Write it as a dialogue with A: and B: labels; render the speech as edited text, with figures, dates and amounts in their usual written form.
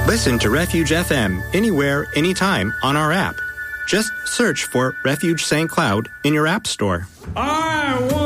A: Listen to Refuge FM anywhere, anytime on our app. Just search for Refuge St. Cloud in your app store.
B: I